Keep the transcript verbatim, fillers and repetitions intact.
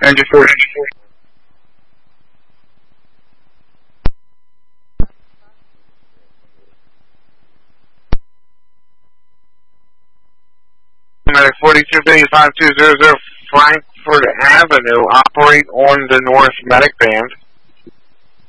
Engine four. forty-two B five two zero zero Frankfurt Avenue, operate on the North Medic Band.